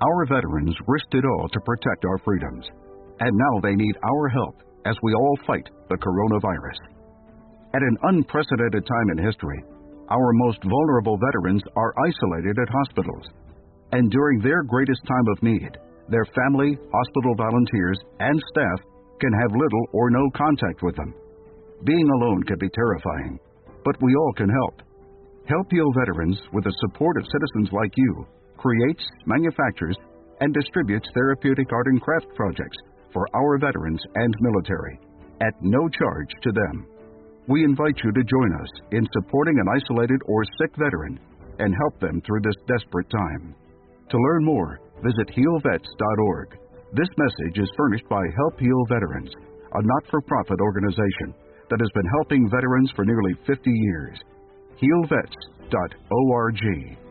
Our veterans risked it all to protect our freedoms, and now they need our help as we all fight the coronavirus. At an unprecedented time in history, our most vulnerable veterans are isolated at hospitals, and during their greatest time of need, their family, hospital volunteers, and staff can have little or no contact with them. Being alone can be terrifying, but we all can help. Help Heal Veterans, with the support of citizens like you, creates, manufactures, and distributes therapeutic art and craft projects for our veterans and military, at no charge to them. We invite you to join us in supporting an isolated or sick veteran and help them through this desperate time. To learn more, visit healvets.org. This message is furnished by Help Heal Veterans, a not-for-profit organization that has been helping veterans for nearly 50 years. healvets.org.